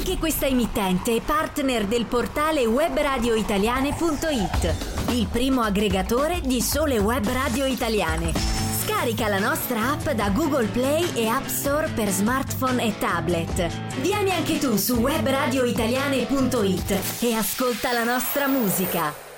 Anche questa emittente è partner del portale webradioitaliane.it, il primo aggregatore di sole web radio italiane. Scarica la nostra app da Google Play e App Store per smartphone e tablet. Vieni anche tu su webradioitaliane.it e ascolta la nostra musica.